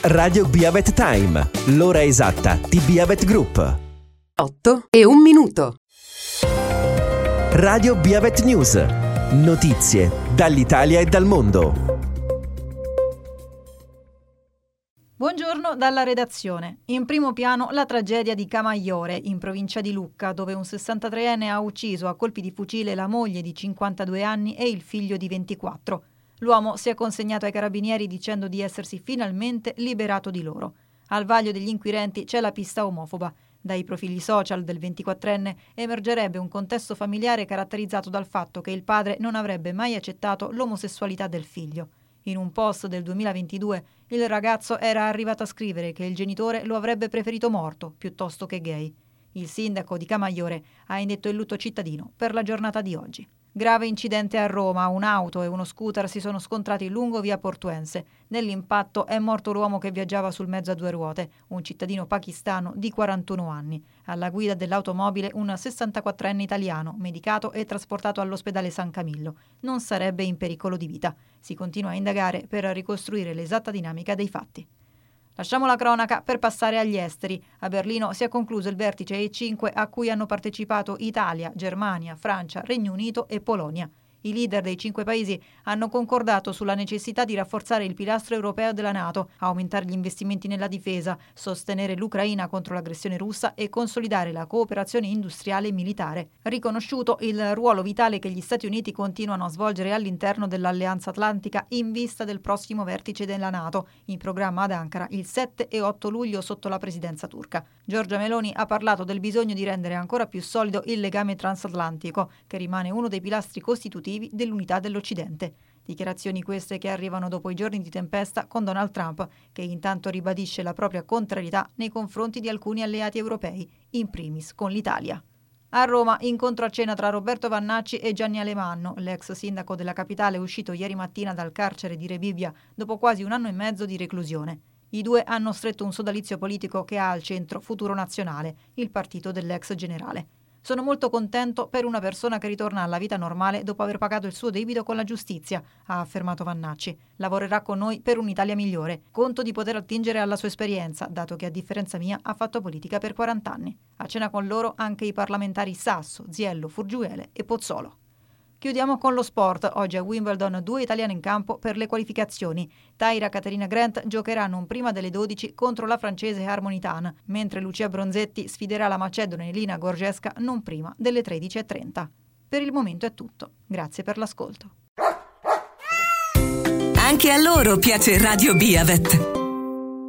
Radio Biavet Time, l'ora esatta di Biavet Group. 8:01. Radio Biavet News, notizie dall'Italia e dal mondo. Buongiorno dalla redazione. In primo piano la tragedia di Camaiore, in provincia di Lucca, dove un 63enne ha ucciso a colpi di fucile la moglie di 52 anni e il figlio di 24. L'uomo si è consegnato ai carabinieri dicendo di essersi finalmente liberato di loro. Al vaglio degli inquirenti c'è la pista omofoba. Dai profili social del 24enne emergerebbe un contesto familiare caratterizzato dal fatto che il padre non avrebbe mai accettato l'omosessualità del figlio. In un post del 2022 il ragazzo era arrivato a scrivere che il genitore lo avrebbe preferito morto piuttosto che gay. Il sindaco di Camaiore ha indetto il lutto cittadino per la giornata di oggi. Grave incidente a Roma, un'auto e uno scooter si sono scontrati lungo via Portuense. Nell'impatto è morto l'uomo che viaggiava sul mezzo a due ruote, un cittadino pakistano di 41 anni. Alla guida dell'automobile un 64enne italiano, medicato e trasportato all'ospedale San Camillo. Non sarebbe in pericolo di vita. Si continua a indagare per ricostruire l'esatta dinamica dei fatti. Lasciamo la cronaca per passare agli esteri. A Berlino si è concluso il vertice E5 a cui hanno partecipato Italia, Germania, Francia, Regno Unito e Polonia. I leader dei 5 paesi hanno concordato sulla necessità di rafforzare il pilastro europeo della NATO, aumentare gli investimenti nella difesa, sostenere l'Ucraina contro l'aggressione russa e consolidare la cooperazione industriale e militare. Riconosciuto il ruolo vitale che gli Stati Uniti continuano a svolgere all'interno dell'Alleanza Atlantica in vista del prossimo vertice della NATO, in programma ad Ankara il 7 e 8 luglio sotto la presidenza turca. Giorgia Meloni ha parlato del bisogno di rendere ancora più solido il legame transatlantico, che rimane uno dei pilastri costitutivi dell'unità dell'Occidente. Dichiarazioni queste che arrivano dopo i giorni di tempesta con Donald Trump, che intanto ribadisce la propria contrarietà nei confronti di alcuni alleati europei, in primis con l'Italia. A Roma, incontro a cena tra Roberto Vannacci e Gianni Alemanno, l'ex sindaco della capitale uscito ieri mattina dal carcere di Rebibbia dopo quasi 1 anno e mezzo di reclusione. I due hanno stretto un sodalizio politico che ha al centro Futuro Nazionale, il partito dell'ex generale. Sono molto contento per una persona che ritorna alla vita normale dopo aver pagato il suo debito con la giustizia, ha affermato Vannacci. Lavorerà con noi per un'Italia migliore. Conto di poter attingere alla sua esperienza, dato che a differenza mia ha fatto politica per 40 anni. A cena con loro anche i parlamentari Sasso, Ziello, Furgiuele e Pozzolo. Chiudiamo con lo sport. Oggi a Wimbledon 2 italiane in campo per le qualificazioni. Taira Caterina Grant giocherà non prima delle 12 contro la francese Harmony Tan, mentre Lucia Bronzetti sfiderà la macedone Elina Gorgesca non prima delle 13:30. Per il momento è tutto. Grazie per l'ascolto. Anche a loro piace Radio Biavet.